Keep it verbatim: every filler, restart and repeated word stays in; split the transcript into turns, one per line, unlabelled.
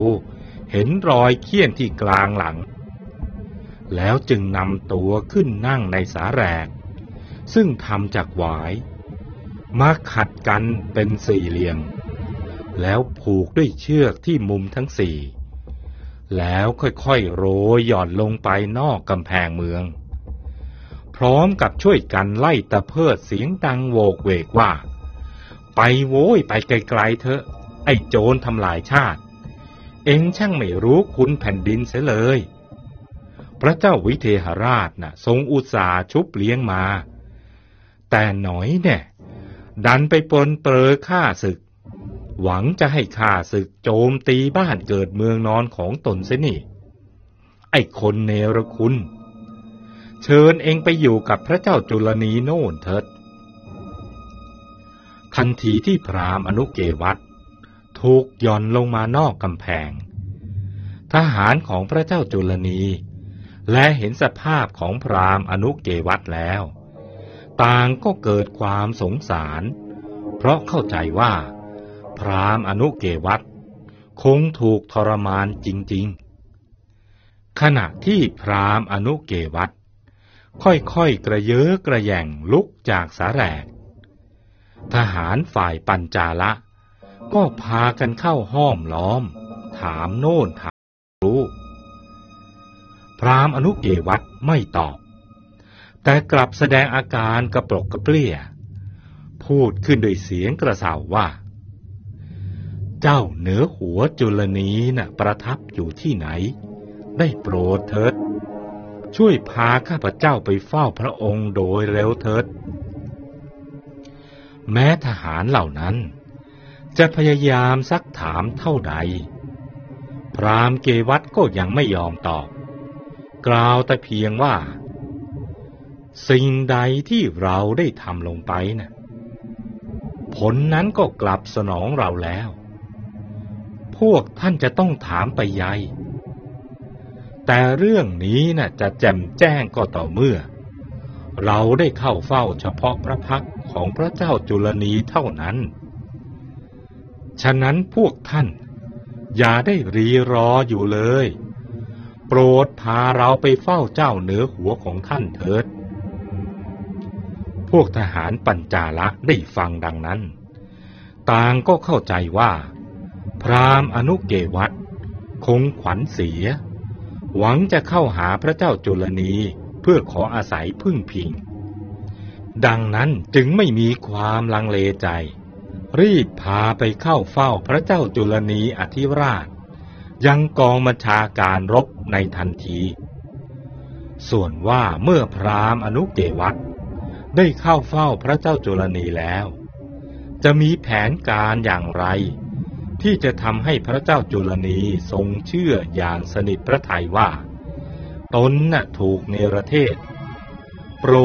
เห็นรอยเฆี่ยนที่กลางหลังแล้วจึงนำตัวขึ้นนั่งในสาแหรกซึ่งทำจากหวายมาขัดกันเป็นสี่เหลี่ยมแล้วผูกด้วยเชือกที่มุมทั้งสี่แล้วค่อยๆโรยหย่อนลงไปนอกกำแพงเมืองพร้อมกับช่วยกันไล่ตะเพิดเสียงดังโวกเวกว่าไปโว้ยไปไกลๆเถอะไอ้โจรทำลายชาติเอ็งช่างไม่รู้คุณแผ่นดินเสียเลยพระเจ้าวิเทหราชน่ะทรงอุตส่าห์ชุบเลี้ยงมาแต่หน่อยเนี่ยดันไปปนเปื้อฆ่าศึกหวังจะให้ข้าศึกโจมตีบ้านเกิดเมืองนอนของตนเสียนี่ไอ้คนเนรคุณเชิญเองไปอยู่กับพระเจ้าจุลนีโน่นเถิดทันทีที่พราหมณ์อนุเกวัตถูกย่อนลงมานอกกำแพงทหารของพระเจ้าจุลนีและเห็นสภาพของพราหมณ์อนุเกวัตแล้วต่างก็เกิดความสงสารเพราะเข้าใจว่าพราหมณ์อนุเกวัตคงถูกทรมานจริงๆขณะที่พราหมณ์อนุเกวัตค่อยๆกระเยาะกระแย่งลุกจากสาแหรกทหารฝ่ายปัญจาละก็พากันเข้าห้อมล้อมถามโน่นถามรู้พราหมณ์อนุเกวัตไม่ตอบแต่กลับแสดงอาการกระปรกกระเปรี้ยพูดขึ้นด้วยเสียงกระเซาว่าเจ้าเหนือหัวจุลนีน่ะประทับอยู่ที่ไหนได้โปรดเถิดช่วยพาข้าพเจ้าไปเฝ้าพระองค์โดยเร็วเถิดแม้ทหารเหล่านั้นจะพยายามซักถามเท่าใดพราหมณ์เกวัตก็ยังไม่ยอมตอบกล่าวแต่เพียงว่าสิ่งใดที่เราได้ทำลงไปน่ะผลนั้นก็กลับสนองเราแล้วพวกท่านจะต้องถามไปใหญ่แต่เรื่องนี้น่ะจะแจ่มแจ้งก็ต่อเมื่อเราได้เข้าเฝ้าเฉพาะพระพักตร์ของพระเจ้าจุลนีเท่านั้นฉะนั้นพวกท่านอย่าได้รีรออยู่เลยโปรดพาเราไปเฝ้าเจ้าเหนือหัวของท่านเถิดพวกทหารปัญจาละได้ฟังดังนั้นต่างก็เข้าใจว่าพราหมณ์อนุเกวัตคงขวัญเสียหวังจะเข้าหาพระเจ้าจุลนีเพื่อขออาศัยพึ่งพิงดังนั้นจึงไม่มีความลังเลใจรีบพาไปเข้าเฝ้าพระเจ้าจุลนีอธิราชยังกองบัญชาการรบในทันทีส่วนว่าเมื่อพราหมณ์อนุเกวัตได้เข้าเฝ้าพระเจ้าจุลนีแล้วจะมีแผนการอย่างไรที่จะทำให้พระเจ้าจุลนีทรงเชื่ออย่างสนิทพระทัยว่าตนน่ะถูกเนรเทศ